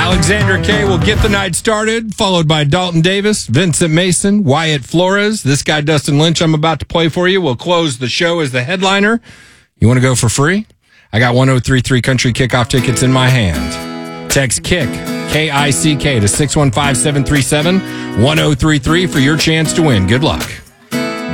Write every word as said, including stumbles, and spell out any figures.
Alexander K will get the night started, followed by Dalton Davis, Vincent Mason, Wyatt Flores. This guy, Dustin Lynch, I'm about to play for you, will close the show as the headliner. You want to go for free? I got one oh three three Country Kickoff tickets in my hand. Text KICK, K I C K, to six one five, seven three seven, one oh three three for your chance to win. Good luck.